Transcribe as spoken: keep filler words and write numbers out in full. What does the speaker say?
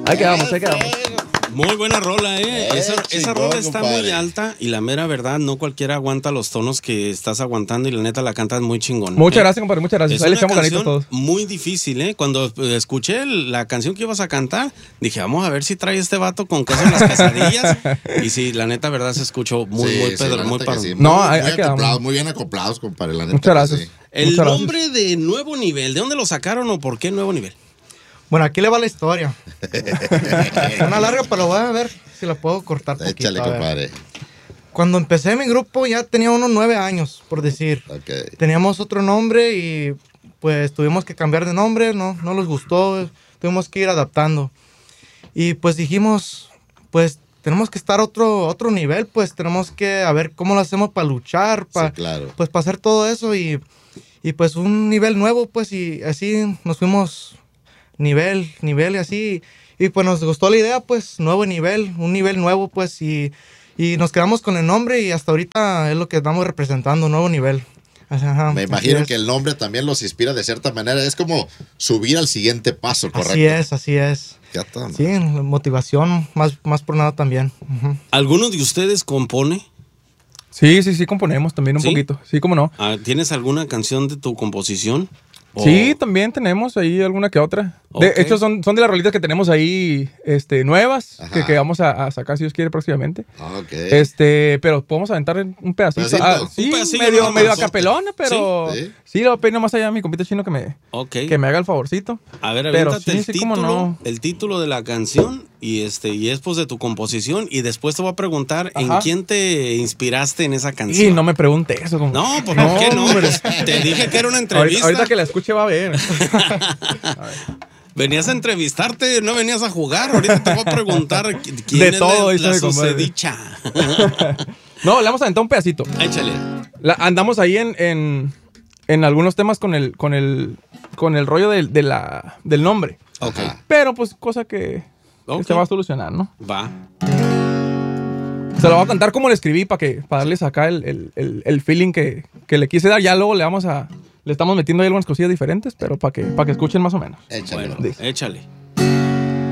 Ahí quedamos, ahí quedamos. Muy buena rola, ¿eh? Eh, esa esa chingón, rola está compadre. muy alta y la mera verdad, no cualquiera aguanta los tonos que estás aguantando y la neta la cantas muy chingón. Muchas ¿eh? gracias, compadre, muchas gracias. Es Ahí le una echamos ganitas canción todos. muy difícil, ¿eh? Cuando eh, escuché el- la canción que ibas a cantar, dije, vamos a ver si trae este vato con queso en las quesadillas. Y sí, la neta verdad se escuchó muy, Sí, muy sí, pedro, la muy neta que padre. sí. No, Muy- ahí- muy ahí quedamos. acoplados, muy bien acoplados, compadre, la neta. Muchas que gracias. sí. El Muchas gracias. nombre de Nuevo Nivel, ¿de dónde lo sacaron o por qué Nuevo Nivel? Bueno, aquí le va la historia. Una larga, pero voy a ver si la puedo cortar poquito. Échale, a ver. compadre. Cuando empecé mi grupo ya tenía unos nueve años, por decir. Ok. Teníamos otro nombre y pues tuvimos que cambiar de nombre, no, no les gustó, tuvimos que ir adaptando. Y pues dijimos, pues tenemos que estar a otro, otro nivel, pues tenemos que a ver cómo lo hacemos para luchar, para Sí, claro. pues para hacer todo eso y, y pues un nivel nuevo, pues y así nos fuimos nivel, nivel y así. Y pues nos gustó la idea, pues nuevo nivel, un nivel nuevo, pues y, y nos quedamos con el nombre y hasta ahorita es lo que estamos representando, nuevo nivel. Ajá, Me así imagino es. que el nombre también los inspira de cierta manera. Es como subir al siguiente paso, correcto. Así es, así es. Ya está, Sí, motivación, más, más por nada también. Ujú. ¿Alguno de ustedes compone? Sí, sí, sí, componemos también un ¿Sí? poquito. Sí, cómo no. Ah, ¿Tienes alguna canción de tu composición? O- Sí, también tenemos ahí alguna que otra. De Ok. hecho, son, son de las rolitas que tenemos ahí este, nuevas, Ajá. que, que vamos a, a sacar, si Dios quiere, próximamente. Ah, ok. Este, pero podemos aventar en un pedacito. ¿Pedacito? Ah, sí, Un pedacillo medio, nada medio más. a capelona, pero Sí, sí, sí. lo peino más allá a mi compita chino que me, Ok. que me haga el favorcito. A ver, Pero aviéntate sí, el sí, cómo título, no. el título de la canción y este y es pues de tu composición y después te voy a preguntar en Ajá. quién te inspiraste en esa Y canción. no me pregunte eso. Como... No, pues, ¿por qué no? hombre. Pues, te dije que era una Ahorita, entrevista. ahorita que la escuche va a ver. Venías a entrevistarte, no venías a jugar. Ahorita te voy a preguntar qui- quién De es todo, la, dice la mi compadre. susedicha. No, le vamos a aventar un pedacito. Échale. La- andamos ahí en, en, en algunos temas con el, con el, con el rollo del, de la, del nombre. Ok. Ajá. Pero pues cosa que, que Ok. se va a solucionar, ¿no? Va. Se lo voy a cantar como le escribí para que para darles acá el, el, el, el feeling que, que le quise dar. Ya luego le vamos a... Le estamos metiendo ahí algunas cosillas diferentes, pero para que, para que escuchen más o menos. Échale, Bueno, bro. échale.